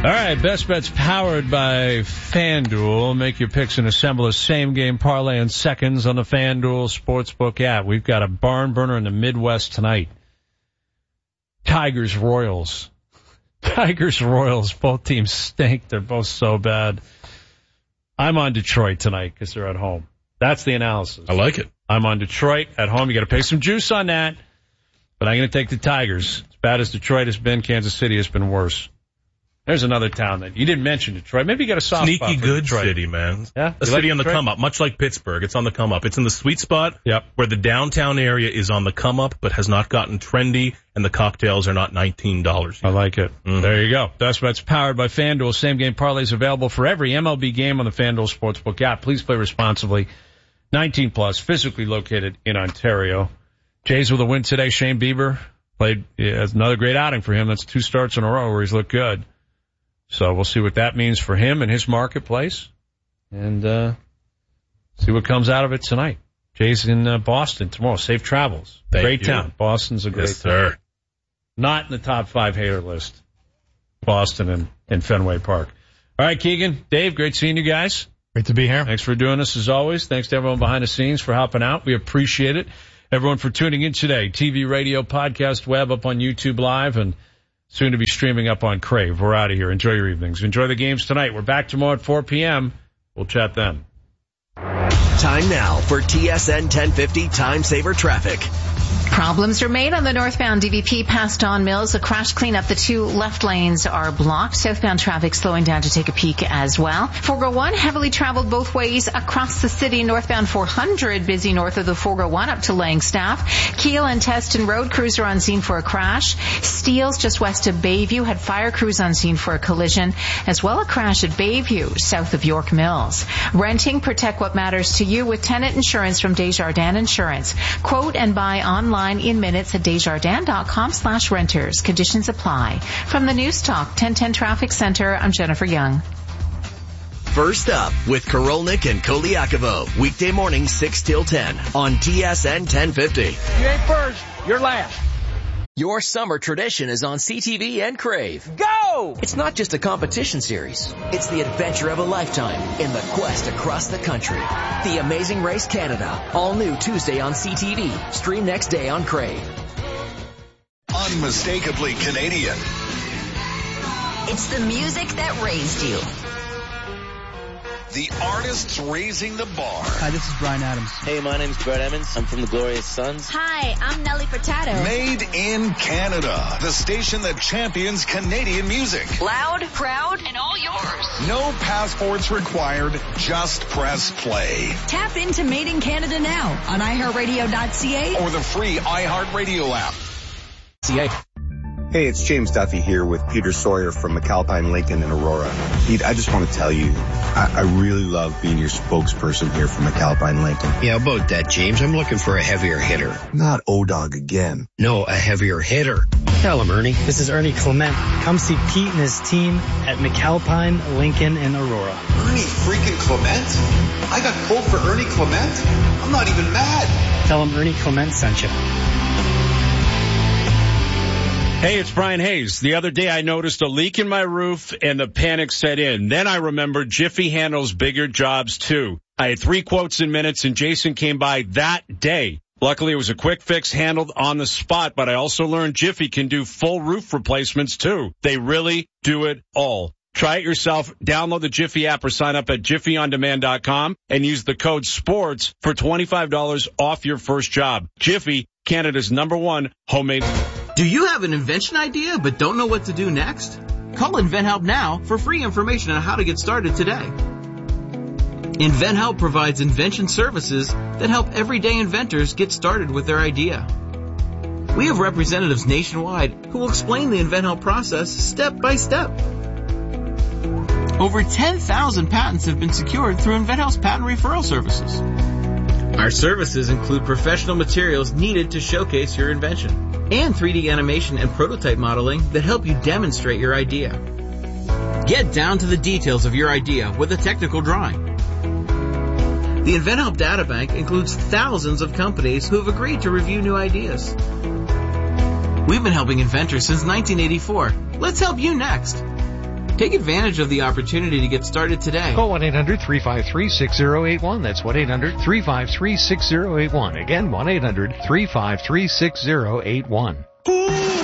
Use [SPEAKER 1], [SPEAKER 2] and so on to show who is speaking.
[SPEAKER 1] All right, Best Bets powered by FanDuel. Make your picks and assemble a same-game parlay in seconds on the FanDuel Sportsbook app. We've got a barn burner in the Midwest tonight. Tigers-Royals. Tigers-Royals. Both teams stink. They're both so bad. I'm on Detroit tonight because they're at home. That's the analysis.
[SPEAKER 2] I like it.
[SPEAKER 1] I'm on Detroit at home. You got to pay some juice on that. But I'm going to take the Tigers. As bad as Detroit has been, Kansas City has been worse. There's another town that you didn't mention, Detroit. Maybe you got a soft spot
[SPEAKER 2] for
[SPEAKER 1] good
[SPEAKER 2] Detroit. City, man.
[SPEAKER 1] Yeah,
[SPEAKER 2] a city on the come up, much like Pittsburgh. It's on the come up. It's in the sweet spot.
[SPEAKER 1] Yep.
[SPEAKER 2] Where the downtown area is on the come up, but has not gotten trendy, and the cocktails are not $19.
[SPEAKER 1] I like it. There you go. Best Bets powered by FanDuel. Same game parlays available for every MLB game on the FanDuel Sportsbook app. Please play responsibly. 19 plus, physically located in Ontario. Jays with a win today. Shane Bieber played another great outing for him. That's 2 starts in a row where he's looked good. So we'll see what that means for him and his marketplace, and see what comes out of it tonight. Jay's in Boston tomorrow. Safe travels. Great town. Boston's a great town.
[SPEAKER 2] Sir.
[SPEAKER 1] Not in the top 5 hater list. Boston and Fenway Park. All right, Keegan, Dave, great seeing you guys.
[SPEAKER 3] Great to be here.
[SPEAKER 1] Thanks for doing this as always. Thanks to everyone behind the scenes for helping out. We appreciate it. Everyone for tuning in today. TV, radio, podcast, web, up on YouTube Live, and soon to be streaming up on Crave. We're out of here. Enjoy your evenings. Enjoy the games tonight. We're back tomorrow at 4 p.m. We'll chat then.
[SPEAKER 4] Time now for TSN 1050 Time Saver Traffic.
[SPEAKER 5] Problems remain on the northbound DVP past Don Mills. A crash cleanup. The 2 left lanes are blocked. Southbound traffic slowing down to take a peek as well. 401 heavily traveled both ways across the city. Northbound 400 busy north of the 401 up to Langstaff. Keel and Teston Road crews are on scene for a crash. Steeles just west of Bayview had fire crews on scene for a collision, as well a crash at Bayview south of York Mills. Renting, protect what matters to you with tenant insurance from Desjardins Insurance. Quote and buy online in minutes at Desjardins.com/renters. Conditions apply. From the News Talk 1010 Traffic Center, I'm Jennifer Young.
[SPEAKER 4] First up with Korolnik and Koliakovo. Weekday morning 6 till 10 on TSN 1050.
[SPEAKER 6] You ain't first, you're last.
[SPEAKER 4] Your summer tradition is on CTV and Crave.
[SPEAKER 6] Go!
[SPEAKER 4] It's not just a competition series. It's the adventure of a lifetime in the quest across the country. The Amazing Race Canada. All new Tuesday on CTV. Stream next day on Crave.
[SPEAKER 7] Unmistakably Canadian.
[SPEAKER 8] It's the music that raised you.
[SPEAKER 7] The artists raising the bar.
[SPEAKER 9] Hi, this is Bryan Adams.
[SPEAKER 10] Hey, my name's Brett Emmons. I'm from the Glorious Sons.
[SPEAKER 8] Hi, I'm Nelly Furtado.
[SPEAKER 7] Made in Canada. The station that champions Canadian music.
[SPEAKER 8] Loud, proud, and all yours.
[SPEAKER 7] No passports required. Just press play.
[SPEAKER 8] Tap into Made in Canada now on iHeartRadio.ca
[SPEAKER 7] or the free iHeartRadio app.
[SPEAKER 11] Hey, it's James Duffy here with Peter Sawyer from McAlpine, Lincoln, and Aurora. Pete, I just want to tell you, I really love being your spokesperson here for McAlpine, Lincoln.
[SPEAKER 12] Yeah, about that, James. I'm looking for a heavier hitter.
[SPEAKER 11] Not O-Dog again.
[SPEAKER 12] No, a heavier hitter.
[SPEAKER 13] Tell him, Ernie. This is Ernie Clement. Come see Pete and his team at McAlpine, Lincoln, and Aurora.
[SPEAKER 14] Ernie freaking Clement? I got pulled for Ernie Clement? I'm not even mad.
[SPEAKER 13] Tell him Ernie Clement sent you.
[SPEAKER 1] Hey, it's Brian Hayes. The other day I noticed a leak in my roof and the panic set in. Then I remembered Jiffy handles bigger jobs too. I had 3 quotes in minutes and Jason came by that day. Luckily it was a quick fix handled on the spot, but I also learned Jiffy can do full roof replacements too. They really do it all. Try it yourself. Download the Jiffy app or sign up at jiffyondemand.com and use the code SPORTS for $25 off your first job. Jiffy, Canada's #1 homemade.
[SPEAKER 15] Do you have an invention idea but don't know what to do next? Call InventHelp now for free information on how to get started today. InventHelp provides invention services that help everyday inventors get started with their idea. We have representatives nationwide who will explain the InventHelp process step by step. Over 10,000 patents have been secured through InventHelp's patent referral services. Our services include professional materials needed to showcase your invention and 3D animation and prototype modeling that help you demonstrate your idea. Get down to the details of your idea with a technical drawing. The InventHelp Databank includes thousands of companies who have agreed to review new ideas. We've been helping inventors since 1984. Let's help you next. Take advantage of the opportunity to get started today.
[SPEAKER 3] Call 1-800-353-6081. That's 1-800-353-6081. Again, 1-800-353-6081.